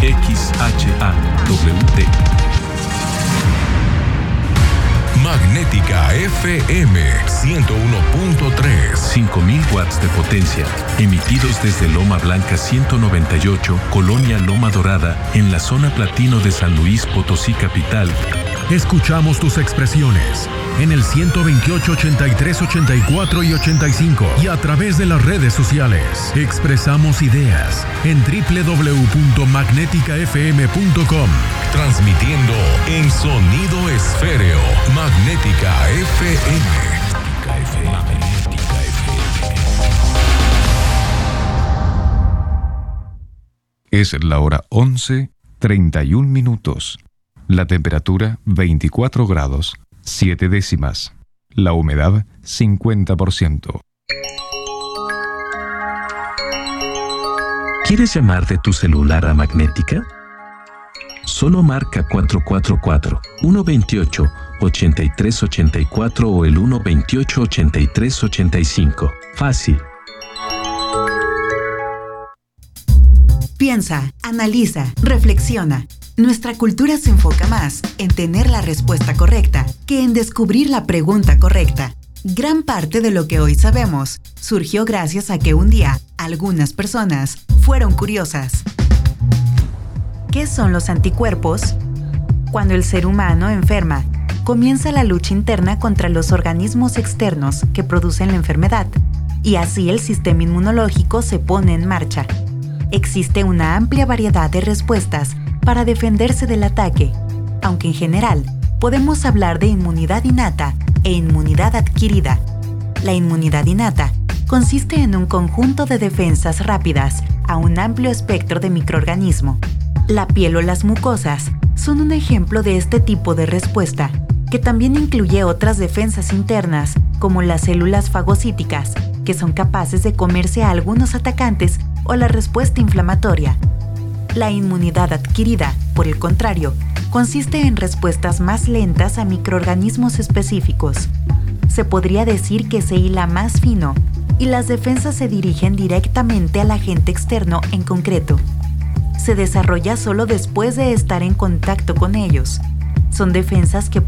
Magnética FM 101.3. 5000 watts de potencia, emitidos desde Loma Blanca 198, Colonia Loma Dorada, en la zona platino de San Luis Potosí capital. Escuchamos tus expresiones en el 128, 83, 84 y 85 y a través de las redes sociales. Expresamos ideas en www.magneticafm.com. Transmitiendo en sonido esféreo. Magnética FM. Magnética FM. Es la hora 11:31. La temperatura 24 grados, 7 décimas. La humedad 50%. ¿Quieres llamar de tu celular a Magnética? Solo marca 444-128-8384 o el 128-8385. Fácil. Piensa, analiza, reflexiona. Nuestra cultura se enfoca más en tener la respuesta correcta que en descubrir la pregunta correcta. Gran parte de lo que hoy sabemos surgió gracias a que un día algunas personas fueron curiosas. ¿Qué son los anticuerpos? Cuando el ser humano enferma, comienza la lucha interna contra los organismos externos que producen la enfermedad, y así el sistema inmunológico se pone en marcha. Existe una amplia variedad de respuestas para defenderse del ataque, aunque en general podemos hablar de inmunidad innata e inmunidad adquirida. La inmunidad innata consiste en un conjunto de defensas rápidas a un amplio espectro de microorganismos. La piel o las mucosas son un ejemplo de este tipo de respuesta, que también incluye otras defensas internas, como las células fagocíticas, que son capaces de comerse a algunos atacantes, o la respuesta inflamatoria. La inmunidad adquirida, por el contrario, consiste en respuestas más lentas a microorganismos específicos. Se podría decir que se hila más fino, y las defensas se dirigen directamente al agente externo en concreto. Se desarrolla solo después de estar en contacto con ellos. Son defensas que